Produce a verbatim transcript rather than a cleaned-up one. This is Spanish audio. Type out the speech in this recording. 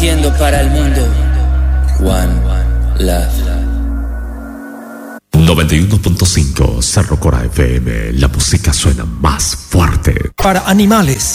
transmitiendo para el mundo. One Love. noventa y uno punto cinco Cerro Cora F M. La música suena más fuerte. Para animales.